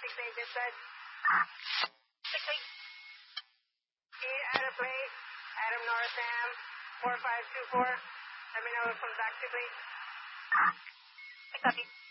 6-8 dispatch. 6-8. Adam plate, Adam North Sam, 4524. Let me know if it comes back to please. I copy.